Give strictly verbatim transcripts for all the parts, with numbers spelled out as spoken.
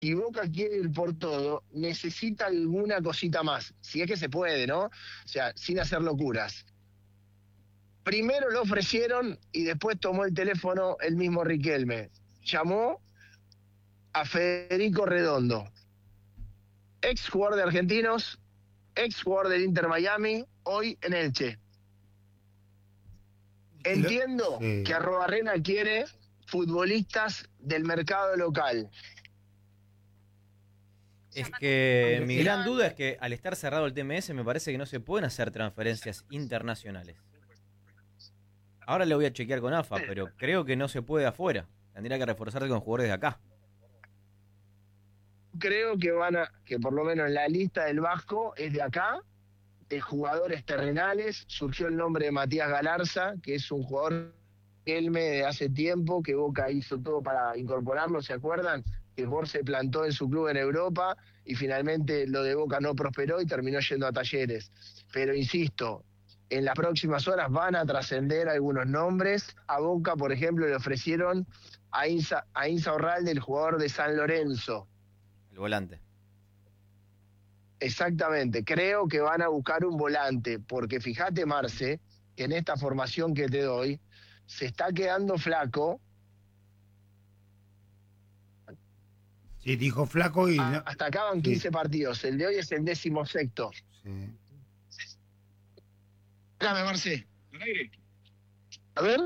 y Boca quiere ir por todo, necesita alguna cosita más, si es que se puede, ¿no? O sea, sin hacer locuras. Primero lo ofrecieron y después tomó el teléfono el mismo Riquelme. Llamó a Federico Redondo, ex jugador de Argentinos, ex jugador del Inter Miami, hoy en Elche. Entiendo sí. que Arrobarrena quiere futbolistas del mercado local. Es que mi gran duda es que al estar cerrado el T M S me parece que no se pueden hacer transferencias internacionales. Ahora le voy a chequear con A F A, pero creo que no se puede afuera. Tendría que reforzarse con jugadores de acá. Creo que van a, que por lo menos la lista del Vasco es de acá, de jugadores terrenales. Surgió el nombre de Matías Galarza, que es un jugador Riquelme de hace tiempo, que Boca hizo todo para incorporarlo, ¿se acuerdan? Que Borg se plantó en su club en Europa y finalmente lo de Boca no prosperó y terminó yendo a Talleres. Pero insisto, en las próximas horas van a trascender algunos nombres. A Boca, por ejemplo, le ofrecieron a Insa, a Insa Orralde, el jugador de San Lorenzo. El volante. Exactamente, creo que van a buscar un volante, porque fíjate, Marce, que en esta formación que te doy, se está quedando flaco. Sí, dijo flaco y... Ah, hasta acaban quince sí. partidos, el de hoy es el décimo sexto. Sí. Dame, Marce. A ver.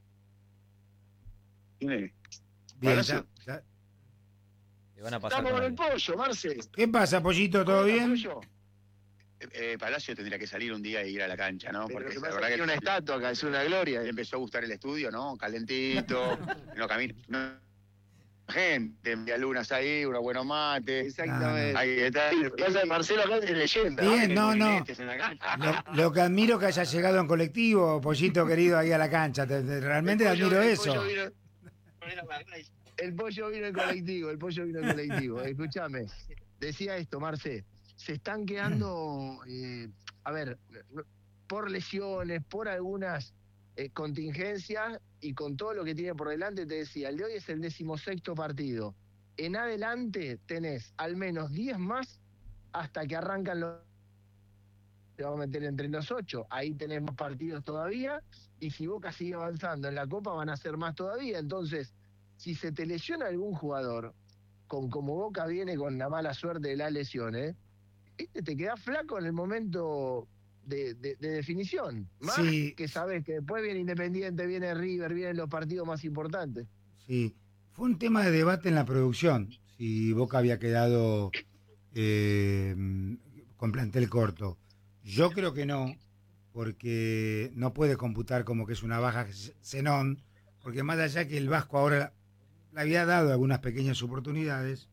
Bien, ya, ya. Te van a pasar Estamos con el pollo, Marce. ¿Qué pasa, pollito? ¿Todo bien? Eh, Palacio tendría que salir un día e ir a la cancha, ¿no? Pero porque que la verdad verdad que que una estatua acá, es una gloria. le empezó a gustar el estudio, ¿no? Calentito, no camina, no, gente, media lunas ahí, unos buenos mates. Exactamente. Ahí está. Pasa Marcelo acá es leyenda. Bien, no, no. Lo, lo que admiro que haya llegado en colectivo, pollito querido, ahí a la cancha. Te, te, realmente pollo, admiro el eso. Pollo vino, el pollo vino en colectivo, el pollo vino en colectivo. Escúchame, decía esto, Marce. Se están quedando, eh, a ver, por lesiones, por algunas eh, contingencias y con todo lo que tiene por delante, te decía, el de hoy es el decimosexto partido. En adelante tenés al menos diez más hasta que arrancan los... Te vamos a meter entre los ocho, ahí tenés más partidos todavía, y si Boca sigue avanzando en la Copa van a ser más todavía. Entonces, si se te lesiona algún jugador, con como Boca viene con la mala suerte de las lesiones, este te queda flaco en el momento de, de, de definición. Más sí. que sabes que después viene Independiente, viene River, vienen los partidos más importantes. Sí, fue un tema de debate en la producción, si Boca había quedado eh, con plantel corto. Yo creo que no, porque no puede computar como que es una baja Zenón, porque más allá que el Vasco ahora le había dado algunas pequeñas oportunidades,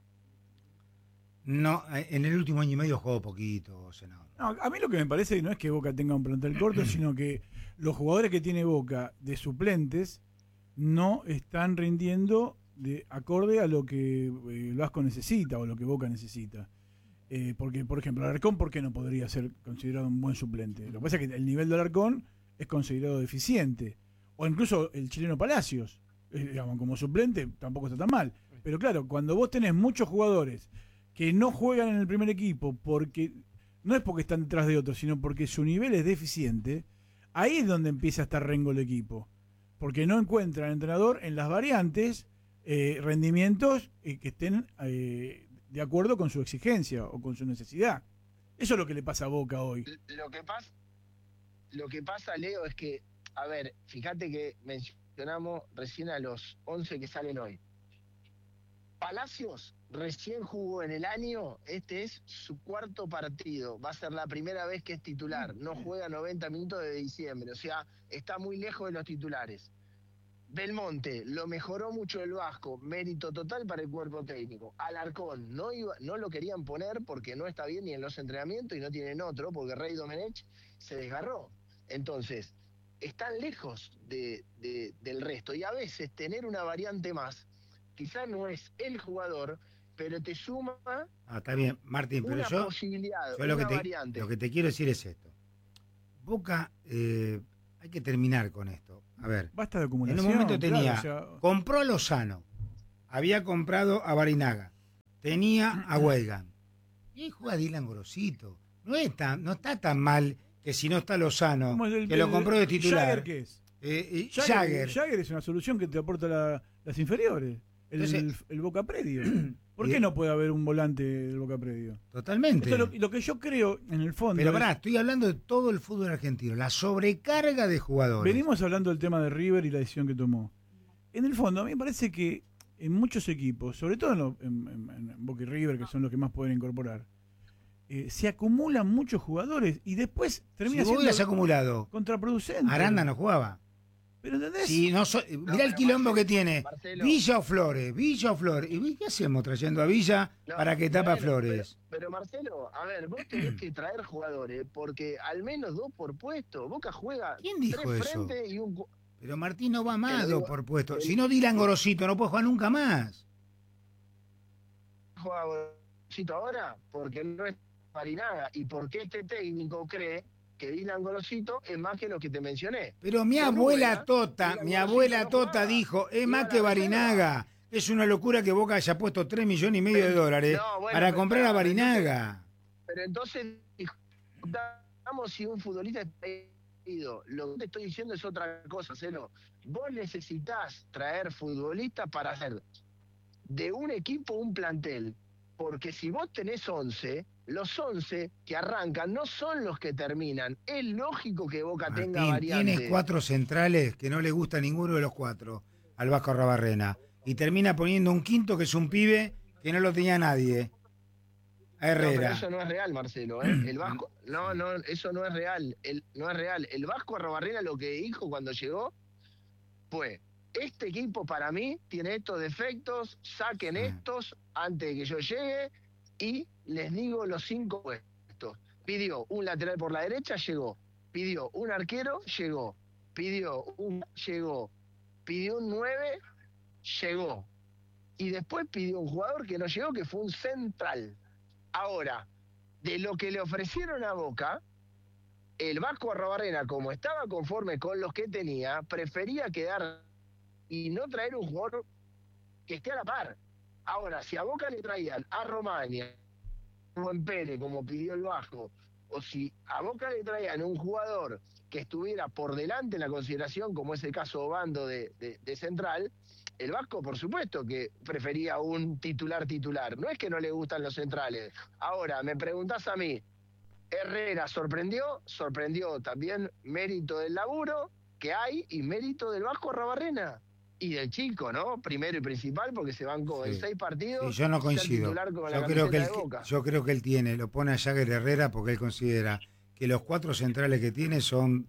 no, en el último año y medio jugó poquito, Zenón. No, a mí lo que me parece no es que Boca tenga un plantel corto, sino que los jugadores que tiene Boca de suplentes no están rindiendo de acorde a lo que el Vasco necesita o lo que Boca necesita. Eh, porque, por ejemplo, Alarcón, ¿por qué no podría ser considerado un buen suplente? Lo que pasa es que el nivel de Alarcón es considerado deficiente. O incluso el chileno Palacios, eh, digamos, como suplente tampoco está tan mal. Pero claro, cuando vos tenés muchos jugadores que no juegan en el primer equipo porque no es porque están detrás de otros, sino porque su nivel es deficiente, ahí es donde empieza a estar rengo el equipo. Porque no encuentra el entrenador en las variantes eh, rendimientos eh, que estén eh, de acuerdo con su exigencia o con su necesidad. Eso es lo que le pasa a Boca hoy. Lo que pasa, lo que pasa, Leo, es que, a ver, fíjate que mencionamos recién a los once que salen hoy. Palacios recién jugó en el año, este es su cuarto partido, va a ser la primera vez que es titular, no juega noventa minutos de diciembre, o sea, está muy lejos de los titulares. Belmonte lo mejoró mucho el Vasco, mérito total para el cuerpo técnico. Alarcón no iba, no lo querían poner porque no está bien ni en los entrenamientos y no tienen otro, porque Rey Domenech se desgarró. Entonces, están lejos de, de, del resto y a veces tener una variante más, quizás no es el jugador, pero te suma ah, está bien, Martín, pero una yo, posibilidad, yo lo, una que te, variante. lo que te quiero decir es esto. Boca, eh, hay que terminar con esto. A ver, basta de acumulación. En un momento tenía, claro, o sea... compró a Lozano, había comprado a Barinaga, tenía a Weigand. Y ahí juega Dylan Gorosito. No, es tan, no está tan mal que si no está Lozano, el, que lo compró de titular. ¿Jagger qué es? Eh, eh, Jagger, Jagger. Jagger es una solución que te aporta la, las inferiores. El, Entonces, el, el Boca Predio. ¿Por qué no puede haber un volante del Boca Predio? Totalmente. Eso es lo, lo que yo creo en el fondo. Pero es, pará, estoy hablando de todo el fútbol argentino, la sobrecarga de jugadores. venimos hablando del tema de River y la decisión que tomó. En el fondo, a mí me parece que en muchos equipos, sobre todo en, lo, en, en, en Boca y River, que son los que más pueden incorporar, eh, se acumulan muchos jugadores y después termina si vos siendo hubieras acumulado, contraproducente. Aranda no jugaba. ¿Pero entendés? Si no so, mirá No, el quilombo Marcelo, que tiene Marcelo. Villa o Flores, Villa o Flores. ¿Y qué hacemos trayendo a Villa No, para que tapa bueno, Flores? Pero, pero Marcelo, a ver, vos tenés que traer jugadores porque al menos dos por puesto. Boca juega ¿Quién dijo tres eso? frente y un... cu- Pero Martín no va más Te lo dos digo- por puesto. te Si digo- no, Dylan Gorosito no puede jugar nunca más. juega Gorosito ahora porque no es Marinaga y porque este técnico cree que Dylan Gorosito es más que lo que te mencioné. Pero mi Con abuela Rubén, Tota, Dylan mi Gorosito abuela no Tota jugaba. dijo, es Iba más a que la Barinaga. Es una locura que Boca haya puesto tres millones y medio de Pero- dólares no, bueno, para pero comprar a espera, Barinaga. Pero entonces discutamos si un futbolista está ido. Lo que te estoy diciendo es otra cosa, Celo. Vos necesitas traer futbolistas para hacer de un equipo un plantel. Porque si vos tenés once, los once que arrancan no son los que terminan. Es lógico que Boca tenga Martín, variantes. tienes cuatro centrales que no le gusta a ninguno de los cuatro al Vasco Arrabarrena. Y termina poniendo un quinto que es un pibe que no lo tenía nadie. A No, pero Herrera. eso no es real, Marcelo. ¿eh? El Vasco, no, no, eso no es real. El, no es real. El Vasco Arrabarrena lo que dijo cuando llegó fue: este equipo para mí tiene estos defectos, saquen Sí. estos antes de que yo llegue y les digo los cinco puestos. Pidió un lateral por la derecha, llegó. Pidió un arquero, llegó. Pidió un llegó. Pidió un nueve, llegó. Y después pidió un jugador que no llegó, que fue un central. Ahora, de lo que le ofrecieron a Boca, el Vasco Arrabarrena, como estaba conforme con los que tenía, prefería quedar y no traer un jugador que esté a la par. Ahora, si a Boca le traían a Romagna, Buen Pérez, como pidió el Vasco, o si a Boca le traían un jugador que estuviera por delante en la consideración, como es el caso Obando de, de, de Central, el Vasco, por supuesto, que prefería un titular titular. No es que no le gustan los centrales. Ahora, me preguntás a mí, Herrera sorprendió, sorprendió también mérito del laburo que hay y mérito del Vasco Arrabarrena. Y del chico, ¿no? Primero y principal, porque se bancó Sí. en seis partidos. Sí, yo no ser coincido. titular con la Yo creo, que él, camiseta de Boca. yo creo que él tiene, lo pone a Jagger Herrera porque él considera que los cuatro centrales que tiene son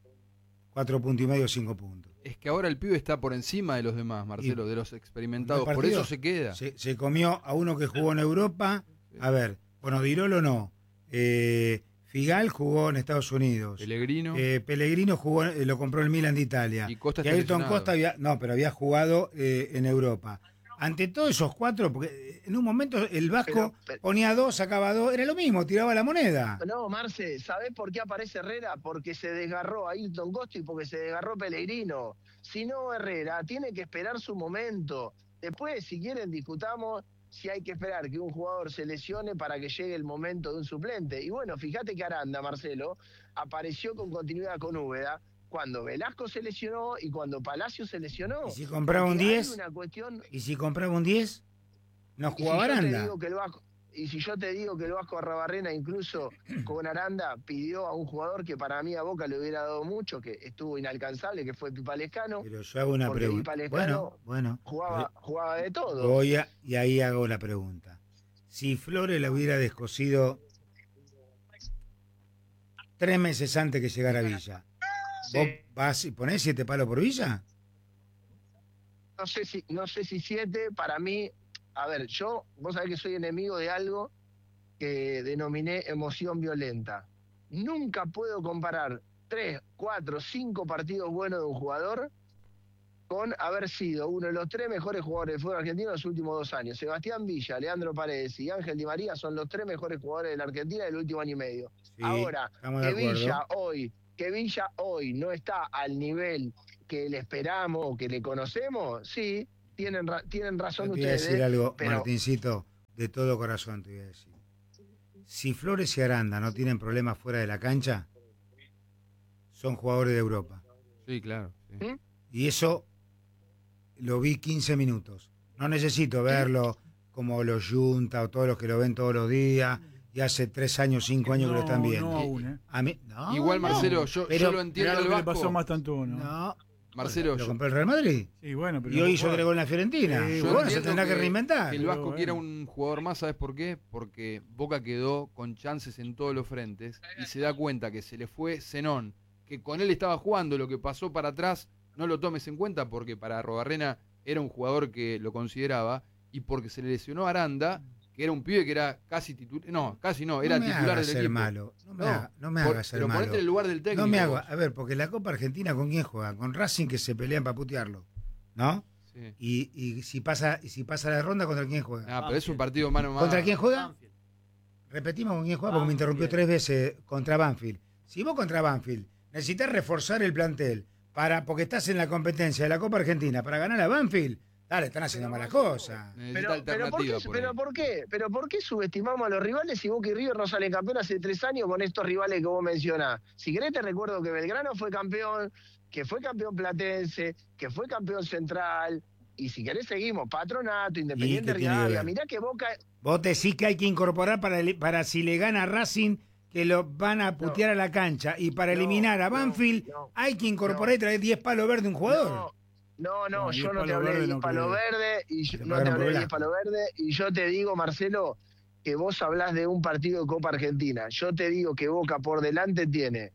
cuatro puntos y medio, cinco puntos. Es que ahora el pibe está por encima de los demás, Marcelo, Y- de los experimentados. ¿No hay Por eso partido? se queda. Se, se comió a uno que jugó en Europa. A ver, bueno, Dirolo no. Eh, Figal jugó en Estados Unidos. Pellegrino. Eh, Pellegrino jugó, eh, lo compró el Milan de Italia. Y Costa Que está Ayrton lesionado. Costa había, no, pero había jugado eh, en Europa. Ante todos esos cuatro, porque en un momento el Vasco Pero- pero- ponía dos, sacaba dos, era lo mismo, tiraba la moneda. No, Marce, ¿sabés por qué aparece Herrera? Porque se desgarró a Ayrton Costa y porque se desgarró Pellegrino. Si no, Herrera tiene que esperar su momento. Después, si quieren, discutamos si hay que esperar que un jugador se lesione para que llegue el momento de un suplente. Y bueno, fíjate que Aranda, Marcelo, apareció con continuidad con Úbeda cuando Velasco se lesionó y cuando Palacio se lesionó. Y si compraba un Porque hay diez, una cuestión. y si compraba un diez, no Y si jugaba yo te Aranda. digo que el Vasco, y si yo te digo que el Vasco Arrabarrena, incluso con Aranda, pidió a un jugador que para mí a Boca le hubiera dado mucho, que estuvo inalcanzable, que fue Pipa Lescano, Pero yo hago una porque pregunta. Pipa Bueno, Lescano bueno. jugaba, jugaba de todo. Voy a, y ahí hago la pregunta. Si Flores la hubiera descosido tres meses antes que llegara a Villa, Sí. ¿vos vas y ponés siete palos por Villa? No sé si, no sé si siete, para mí, a ver, yo, vos sabés que soy enemigo de algo que denominé emoción violenta. Nunca puedo comparar tres, cuatro, cinco partidos buenos de un jugador con haber sido uno de los tres mejores jugadores de fútbol argentino en los últimos dos años. Sebastián Villa, Leandro Paredes y Ángel Di María son los tres mejores jugadores de la Argentina del último año y medio. Sí, Ahora, estamos de que acuerdo. Villa hoy, que Villa hoy no está al nivel que le esperamos o que le conocemos, sí, tienen, ra- tienen razón Yo te voy a ustedes. decir algo, pero- Martincito. de todo corazón te voy a decir. Si Flores y Aranda no tienen problemas fuera de la cancha, son jugadores de Europa. Sí, claro. Sí. ¿Mm? Y eso lo vi quince minutos. No necesito verlo como los Junta o todos los que lo ven todos los días y hace tres años, cinco años que lo están viendo. No, aún, ¿eh? A mí, no, Igual, no. Marcelo, yo, Pero- yo lo entiendo Mirá al lo que le Vasco. pasó más tanto, ¿no? No. Marcelo, ¿Lo yo, compró el Real Madrid? Sí, bueno, pero Y hoy no hizo juega. tres goles en la Fiorentina. Sí, Y yo bueno, se entiendo tendrá que, reinventar. que el Pero Vasco bueno. quiera un jugador más, ¿sabes por qué? Porque Boca quedó con chances en todos los frentes y se da cuenta que se le fue Zenón, que con él estaba jugando, lo que pasó para atrás, no lo tomes en cuenta porque para Arrobarrena era un jugador que lo consideraba y porque se le lesionó a Aranda, que era un pibe que era casi titular, no, casi no, era no me titular hagas del ser equipo. malo. No me, No, haga- no me Por- hagas ser pero malo. ponete en el lugar del técnico. No me hago. vos. A ver, porque la Copa Argentina, ¿con quién juega? Con Racing, que se pelean para putearlo. ¿No? Sí. Y, y si pasa y si pasa la ronda, ¿contra quién juega? Ah, pero es un partido mano a mano. ¿Contra quién juega? Repetimos con quién juega porque me interrumpió tres veces contra Banfield. Si vos contra Banfield necesitas reforzar el plantel para porque estás en la competencia de la Copa Argentina para ganar a Banfield, dale, están haciendo malas cosas. Necesita Pero, pero, ¿por qué, alternativa por ahí. pero ¿por qué? ¿Pero por qué subestimamos a los rivales si Boca y River no salen campeón hace tres años con estos rivales que vos mencionás? Si querés te recuerdo que Belgrano fue campeón, que fue campeón platense, que fue campeón central, y si querés seguimos, Patronato, Independiente qué tiene que Rivadavia. ver? Mirá que Boca... Vos decís que hay que incorporar para, el- para si le gana a Racing, que lo van a putear a la cancha, y para No, eliminar a no, Banfield no, hay que incorporar no. y traer diez palos verdes de un jugador. No, no, no, No, yo diez no te palo hablé de verde diez no palo creo. verde y yo, Te no te pagaron hablé por de diez Velasco. palo verde y yo te digo, Marcelo, que vos hablás de un partido de Copa Argentina. Yo te digo que Boca por delante tiene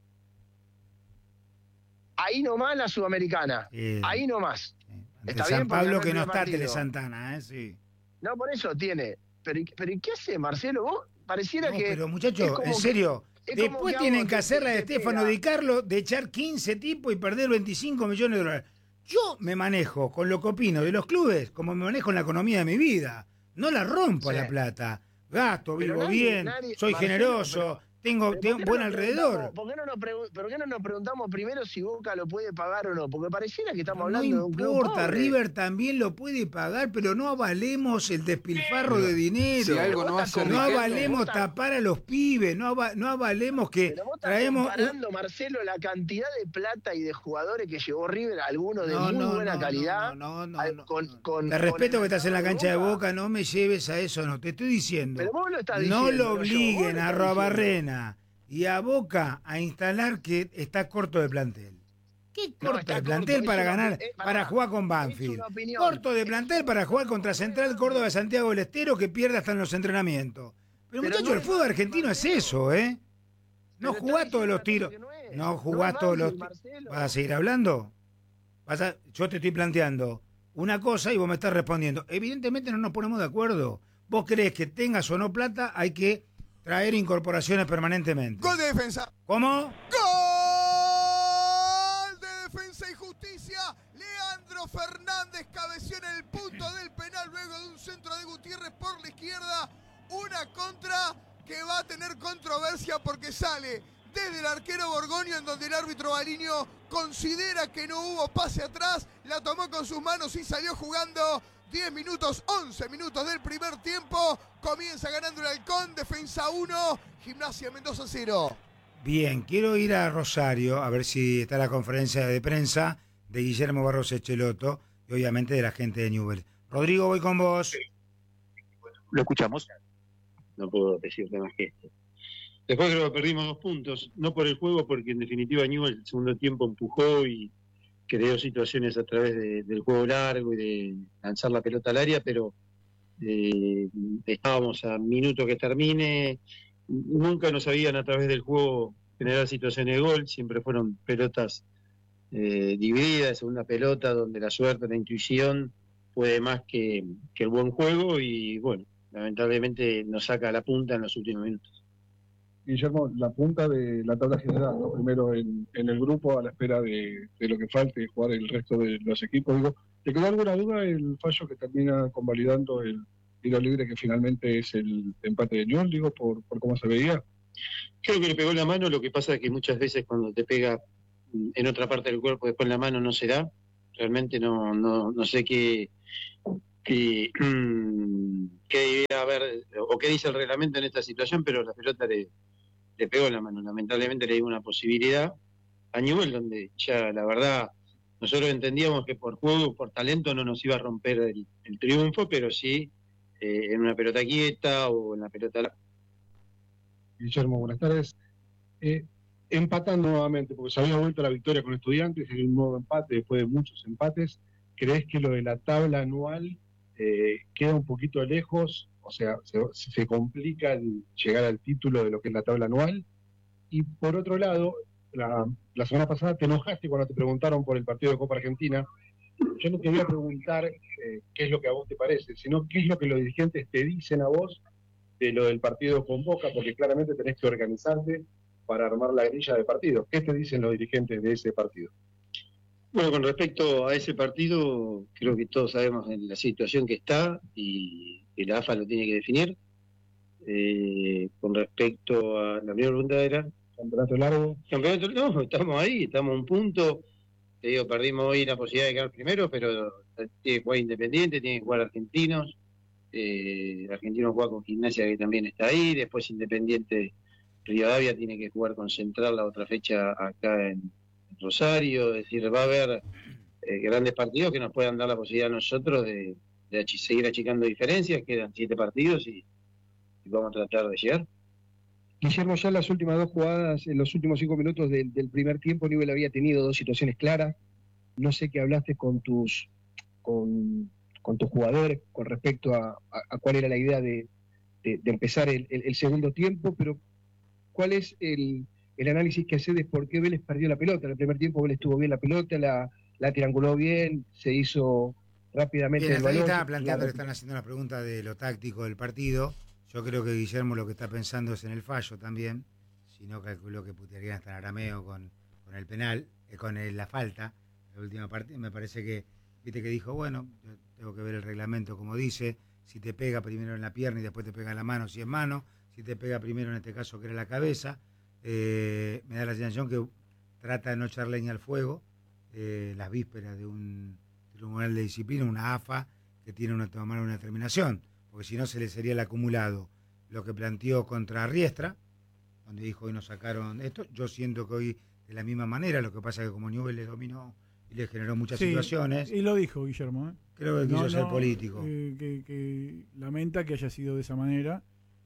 ahí nomás la Sudamericana, Eh, ahí nomás. eh, ante Está San bien porque Pablo ganó que el no primer está partido. Tele Santana, ¿eh? Sí. No, por eso tiene. Pero, ¿y- pero ¿y qué hace Marcelo? Vos pareciera No, que pero es muchachos, como en que- serio, es como después que tienen hago que que hacer te- la de te Estefano pega. Di Carlo de echar quince tipos y perder veinticinco millones de dólares. Yo me manejo con lo que opino de los clubes como me manejo en la economía de mi vida. No la rompo a Sí. la plata. Gasto, Pero vivo nadie- bien, nadie- soy Marcelo, generoso, pero- tengo, Pero tengo ¿por qué buen no nos alrededor. preguntamos- ¿Por qué, no nos pregun- ¿Por qué no nos preguntamos primero si Boca lo puede pagar o no? Porque pareciera que estamos No hablando de un club importa, pobre. River también lo puede pagar, pero no avalemos el despilfarro de dinero. Si algo no vos hace estás No Riquelme- avalemos vos estás- tapar a los pibes, no, ava- no avalemos que Pero vos estás traemos... un- comparando, Marcelo, la cantidad de plata y de jugadores que llevó River, algunos de No, muy no, buena no, calidad. no, no, al- no, con- no. con- Te con respeto el que estás en la mercado cancha de Boca. Boca, no me lleves a eso, no te estoy diciendo. Pero vos lo estás No diciendo. lo no yo, vos obliguen lo a estás Arrobarrena y a Boca a instalar que está corto de plantel. ¿Qué No, corto está de corto, plantel es para una- ganar, eh, pará, para jugar con es Banfield? una opinión. Corto de plantel para jugar contra Central Córdoba de Santiago del Estero que pierde hasta en los entrenamientos. Pero, Pero muchachos, no el es fútbol Banfield, argentino es Marcelo. eso, ¿eh? No Pero jugás está todos los diciendo tiros. que no es. No No jugás es todos los Banfield, tiros. Marcelo. ¿Vas a seguir hablando? Vas a- Yo te estoy planteando una cosa y vos me estás respondiendo. Evidentemente no nos ponemos de acuerdo. Vos crees que tengas o no plata, hay que traer incorporaciones permanentemente. Gol de defensa. ¿Cómo? Gol de Defensa y Justicia. Leandro Fernández cabeció en el punto del penal luego de un centro de Gutiérrez por la izquierda. Una contra que va a tener controversia porque sale desde el arquero Borgoño, en donde el árbitro Baliño considera que no hubo pase atrás. La tomó con sus manos y salió jugando. diez minutos, once minutos del primer tiempo. Comienza ganando el Halcón. Defensa uno, Gimnasia Mendoza cero. Bien, quiero ir a Rosario a ver si está la conferencia de prensa de Guillermo Barros Echeloto y obviamente de la gente de Newell. Rodrigo, voy con vos. Lo escuchamos. No puedo decirte más que esto. Después creo que perdimos dos puntos, no por el juego, porque en definitiva Newell el segundo tiempo empujó y creó situaciones a través de, del juego largo y de lanzar la pelota al área, pero eh, estábamos a minuto que termine, nunca nos habían a través del juego generar situaciones de gol, siempre fueron pelotas eh, divididas, una pelota donde la suerte, la intuición puede más que, que el buen juego y bueno, lamentablemente nos saca la punta en los últimos minutos. Guillermo, la punta de la tabla general, ¿no? Primero en, en el grupo a la espera de, de lo que falte y jugar el resto de los equipos. Digo, ¿te quedó alguna duda el fallo que termina convalidando el tiro libre que finalmente es el empate de Newell, digo, por, por cómo se veía? Creo que le pegó la mano, lo que pasa es que muchas veces cuando te pega en otra parte del cuerpo después la mano no se da. Realmente no, no, no sé qué, qué, qué idea mirá a ver, o qué dice el reglamento en esta situación, pero la pelota le, le pegó en la mano. Lamentablemente le dio una posibilidad a Newell, donde ya la verdad nosotros entendíamos que por juego, por talento no nos iba a romper el, el triunfo, pero sí eh, en una pelota quieta o en la pelota... Guillermo, buenas tardes. Eh, empatando nuevamente, porque se había vuelto la victoria con Estudiantes, en un nuevo empate después de muchos empates. ¿Crees que lo de la tabla anual eh, queda un poquito lejos? O sea, se, se complica el llegar al título de lo que es la tabla anual. Y por otro lado, la, la semana pasada te enojaste cuando te preguntaron por el partido de Copa Argentina. Yo no te voy a preguntar eh, qué es lo que a vos te parece, sino qué es lo que los dirigentes te dicen a vos de lo del partido con Boca, porque claramente tenés que organizarte para armar la grilla de partidos. ¿Qué te dicen los dirigentes de ese partido? Bueno, con respecto a ese partido, creo que todos sabemos en la situación que está y que la A F A lo tiene que definir. Eh, con respecto a la primera pregunta era... ¿Campeonato largo? Campeonato, no, estamos ahí, estamos a un punto. Te digo, perdimos hoy la posibilidad de quedar primero, pero tiene que jugar Independiente, tiene que jugar Argentinos. Eh, Argentinos juega con Gimnasia, que también está ahí. Después Independiente Rivadavia tiene que jugar con Central la otra fecha acá en Rosario. Es decir, va a haber eh, grandes partidos que nos puedan dar la posibilidad a nosotros de, de ach- seguir achicando diferencias. Quedan siete partidos y, y vamos a tratar de llegar. Guillermo, ya en las últimas dos jugadas, en los últimos cinco minutos del, del primer tiempo, Newell había tenido dos situaciones claras. No sé qué hablaste con tus con, con tus jugadores con respecto a, a, a cuál era la idea de, de, de empezar el, el, el segundo tiempo, pero ¿cuál es el, el análisis que hace de por qué Vélez perdió la pelota? En el primer tiempo Vélez tuvo bien la pelota, la, la trianguló bien, se hizo rápidamente Bien, el ahí balón. estaba planteando, le Claro. están haciendo una pregunta de lo táctico del partido. Yo creo que Guillermo lo que está pensando es en el fallo también. Si no, calculó que putearían hasta en arameo con, con el penal, eh, con el- la falta. La última parte, me parece que, viste que dijo, bueno, yo tengo que ver el reglamento como dice. Si te pega primero en la pierna y después te pega en la mano, si es mano. Si te pega primero en este caso que era la cabeza. Eh, me da la sensación que trata de no echar leña al fuego. Eh, las vísperas de un tribunal de disciplina, una A F A, que tiene una tomar una determinación, porque si no se le sería el acumulado lo que planteó contra Riestra, donde dijo hoy nos sacaron esto. Yo siento que hoy de la misma manera, lo que pasa es que como Newell le dominó y le generó muchas Sí, situaciones, y lo dijo Guillermo. ¿eh? creo que quiso ser político. eh, que, que lamenta que haya sido de esa manera,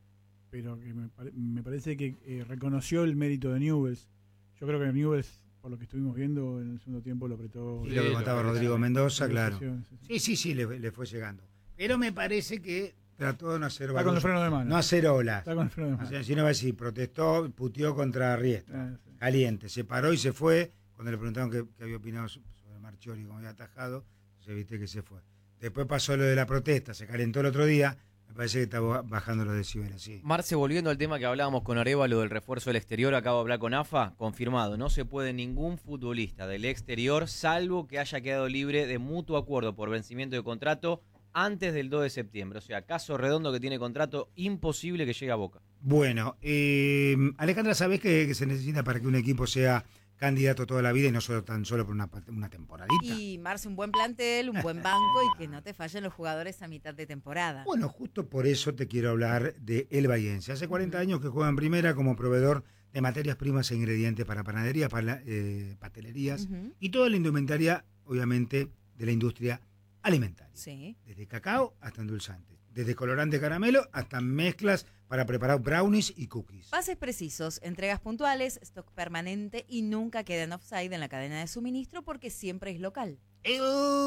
pero que me, pare- me parece que eh, reconoció el mérito de Newell's. Yo creo que Newell's, por lo que estuvimos viendo en el segundo tiempo, lo apretó. Y lo que contaba Rodrigo Mendoza, Sí, claro. sí, sí, sí. Sí, sí, sí, le, le fue llegando. Pero me parece que trató de no hacer Está con el freno de mano. no hacer olas. Está con el freno de O mano. sea, si no va a decir, protestó, puteó contra Riestra. Ah, sí. Caliente, se paró y se fue. Cuando le preguntaron qué, qué había opinado sobre Marchiori, cómo había atajado, se viste que se fue. Después pasó lo de la protesta, se calentó el otro día. Me parece que está bajando los decibeles, sí. Marce, volviendo al tema que hablábamos con Arevalo del refuerzo del exterior, acabo de hablar con A F A, confirmado, no se puede ningún futbolista del exterior, salvo que haya quedado libre de mutuo acuerdo por vencimiento de contrato antes del dos de septiembre. O sea, caso redondo que tiene contrato, imposible que llegue a Boca. Bueno, eh, Alejandra, ¿sabés qué, qué se necesita para que un equipo sea candidato toda la vida y no solo tan solo por una, una temporadita? Y Marce, un buen plantel, un buen banco y que no te fallen los jugadores a mitad de temporada. Bueno, justo por eso te quiero hablar de El Bahiense. Hace cuarenta años que juega en primera como proveedor de materias primas e ingredientes para panaderías, para eh, pastelerías Ujú. y toda la indumentaria, obviamente, de la industria alimentaria. Sí. Desde cacao hasta endulzantes, desde colorante caramelo hasta mezclas para preparar brownies y cookies. Pases precisos, entregas puntuales, stock permanente y nunca queden offside en la cadena de suministro porque siempre es local. El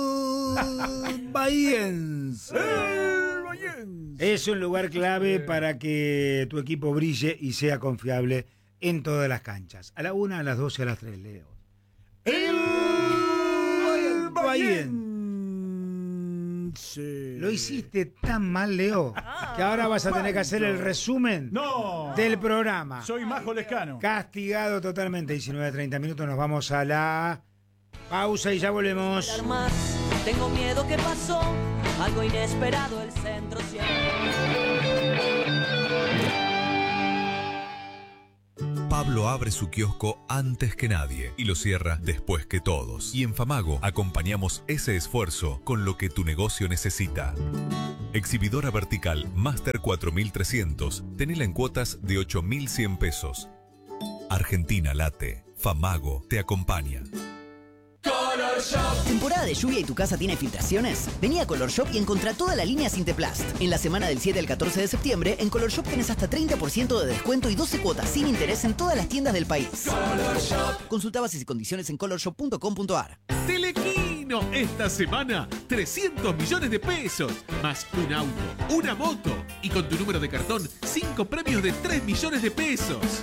Bahiense. Es un lugar clave para que tu equipo brille y sea confiable en todas las canchas. A la una, a las doce, a las tres, Leo. El Bahiense. Lo hiciste tan mal, Leo, que ahora vas a tener que hacer el resumen No. del programa. Soy Majo Lescano. Castigado totalmente. diecinueve a treinta minutos, nos vamos a la pausa y ya volvemos. Más. Tengo miedo que pasó algo inesperado, el centro cielo. Pablo abre su kiosco antes que nadie y lo cierra después que todos. Y en Famago acompañamos ese esfuerzo con lo que tu negocio necesita. Exhibidora vertical Master cuatro mil trescientos. Tenela en cuotas de ocho mil cien pesos. Argentina late. Famago te acompaña. Color Shop. ¿Temporada de lluvia y tu casa tiene filtraciones? Vení a Color Shop y encontrá toda la línea Sinteplast. En la semana del siete al catorce de septiembre, en Color Shop tenés hasta treinta por ciento de descuento y doce cuotas sin interés en todas las tiendas del país. Color Shop. Consulta bases y condiciones en color shop punto com punto a r. Telequino, esta semana trescientos millones de pesos, más un auto, una moto y con tu número de cartón cinco premios de tres millones de pesos.